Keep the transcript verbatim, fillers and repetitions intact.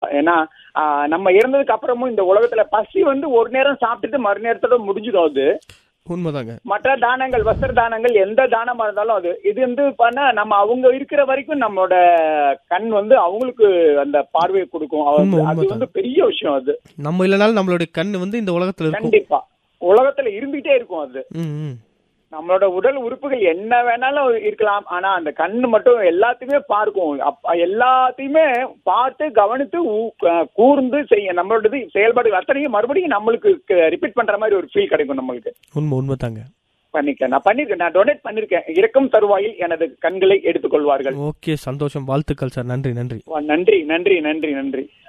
ஏன்னா நம்ம இறந்ததுக்கு அப்புறமும் இந்த உலகத்துல பசி வந்து ஒரு நேரம் சாப்பிட்டுட்டு மறு நேரத்தோட முடிஞ்சிடும். அது உண்மைதாங்க. மற்ற தானங்கள், வஸ்திர தானங்கள், எந்த தானமா இருந்தாலும் அது இது வந்து பண்ணா நம்ம அவங்க இருக்கிற வரைக்கும் நம்மளோட கண் வந்து அவங்களுக்கு அந்த பார்வையை கொடுக்கும். அது வந்து பெரிய விஷயம். அது நம்ம இல்லனாலும் நம்மளுடைய கண் வந்து இந்த உலகத்துல கண்டிப்பா உலகத்துல இருந்துகிட்டே இருக்கும். அது நம்மளோட உடல் உறுப்புகள் என்ன வேணாலும் இருக்கலாம், ஆனா அந்த கண்ணு மட்டும் எல்லாத்தையுமே பார்க்கும். எல்லாத்தையுமே பார்த்து கவனித்து கூர்ந்து செய்ய நம்மளோட செயல்பாடுகள் அத்தனையும் மறுபடியும் நம்மளுக்கு ரிப்பீட் பண்ற மாதிரி ஒரு ஃபீல் கிடைக்கும் நம்மளுக்கு. உண்மை உண்மைதாங்க. பண்ணிருக்கேன் நான் பண்ணிருக்கேன் நான் டொனேட் பண்ணிருக்கேன். இறக்கும் தருவாயில் எனது கண்களை எடுத்துக் கொள்வார்கள். ஓகே, சந்தோஷம். வாழ்த்துக்கள் சார். நன்றி நன்றி நன்றி நன்றி நன்றி நன்றி.